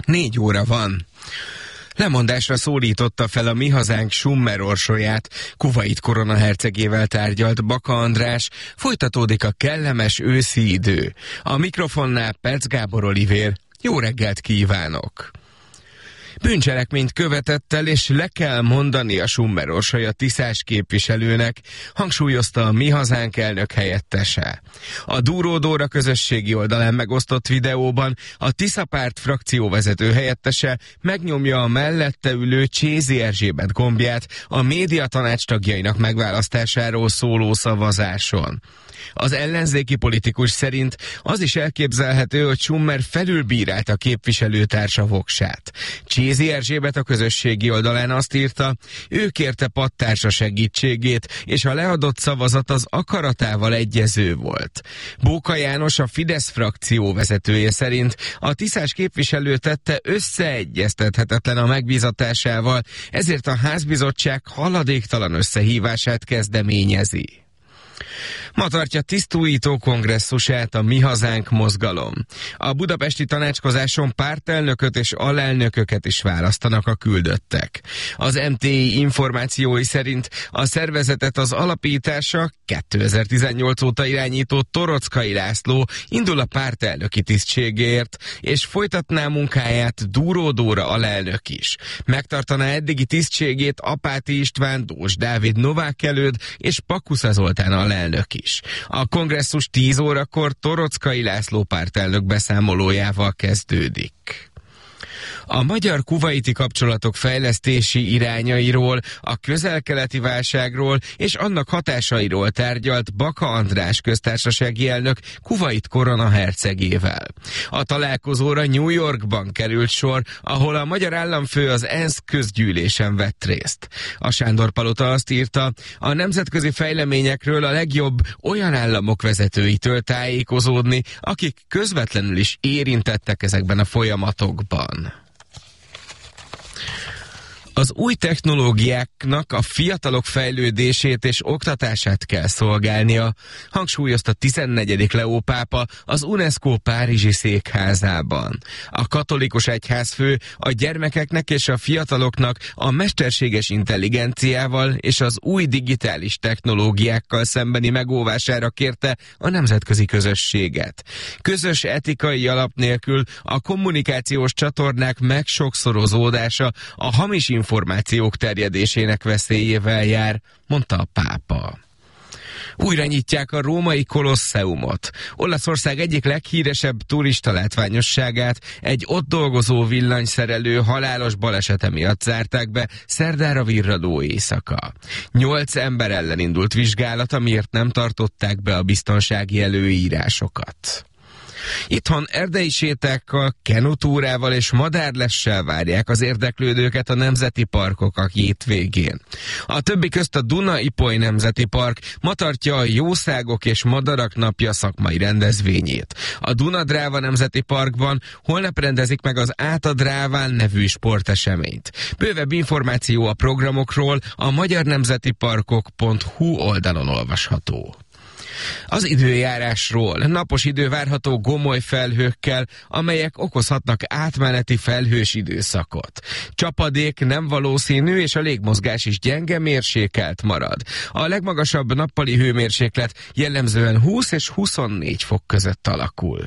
4 óra van. Lemondásra szólította fel a Mi Hazánk Summer orsolyát, Kuvait koronahercegével tárgyalt Baka András, folytatódik a kellemes őszi idő. A mikrofonnál Perc Gábor Olivér. Jó reggelt kívánok! Bűncselekményt követett el, és le kell mondani a Summer orsolya tiszás képviselőnek, hangsúlyozta a Mi Hazánk elnök helyettese. A Dúró Dóra közösségi oldalán megosztott videóban a Tisza Párt frakcióvezető helyettese megnyomja a mellette ülő Csézi Erzsébet gombját a médiatanács tagjainak megválasztásáról szóló szavazáson. Az ellenzéki politikus szerint az is elképzelhető, hogy Summer felülbírálta képviselőtársa voksát. Csézi Erzsébet a közösségi oldalán azt írta, ő kérte pattársa segítségét, és a leadott szavazat az akaratával egyező volt. Bóka János, a Fidesz frakció vezetője szerint a tiszás képviselő tette összeegyeztethetetlen a megbízatásával, ezért a házbizottság haladéktalan összehívását kezdeményezi. Ma tartja tisztújító kongresszusát a Mi Hazánk mozgalom. A budapesti tanácskozáson pártelnököt és alelnököket is választanak a küldöttek. Az MTI információi szerint a szervezetet az alapítása 2018 óta irányító Torockai László indul a pártelnöki tisztségért, és folytatná munkáját Dúró Dóra alelnök is. Megtartaná eddigi tisztségét Apáti István, Dós Dávid, Novák Előd és Pakusza Zoltán alelnök is. A kongresszus 10 órakor Torockai László pártelnök beszámolójával kezdődik. A magyar-kuvaiti kapcsolatok fejlesztési irányairól, a közel-keleti válságról és annak hatásairól tárgyalt Baka András köztársasági elnök Kuvait koronahercegével. A találkozóra New Yorkban került sor, ahol a magyar államfő az ENSZ közgyűlésen vett részt. A Sándor-palota azt írta, a nemzetközi fejleményekről a legjobb olyan államok vezetőitől tájékozódni, akik közvetlenül is érintettek ezekben a folyamatokban. Az új technológiáknak a fiatalok fejlődését és oktatását kell szolgálnia, hangsúlyozta 14. Leó pápa az UNESCO párizsi székházában. A katolikus egyházfő a gyermekeknek és a fiataloknak a mesterséges intelligenciával és az új digitális technológiákkal szembeni megóvására kérte a nemzetközi közösséget. Közös etikai alap nélkül a kommunikációs csatornák megsokszorozódása a hamis információk terjedésének veszélyével jár, mondta a pápa. Újra nyitják a római kolosseumot. Olaszország egyik leghíresebb turista látványosságát, egy ott dolgozó villanyszerelő halálos balesete miatt zárták be szerdára virradó éjszaka. 8 ember ellen indult vizsgálat, amiért nem tartották be a biztonsági előírásokat. Itthon erdei sétákkal, kenutúrával és madárlessel várják az érdeklődőket a nemzeti parkok a hétvégén. A többi közt a Duna-Ipoly Nemzeti Park ma tartja a Jószágok és Madarak napja szakmai rendezvényét. A Duna-Dráva Nemzeti Parkban holnap rendezik meg az Át a Dráván nevű sporteseményt. Bővebb információ a programokról a magyarnemzetiparkok.hu oldalon olvasható. Az időjárásról: napos idő várható gomoly felhőkkel, amelyek okozhatnak átmeneti felhős időszakot. Csapadék nem valószínű, és a légmozgás is gyenge, mérsékelt marad. A legmagasabb nappali hőmérséklet jellemzően 20 és 24 fok között alakul.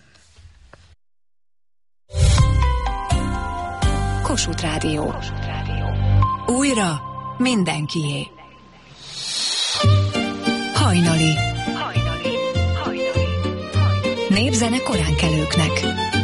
Kossuth Rádió. Újra mindenkié. Hajnali. Népzene koránkelőknek.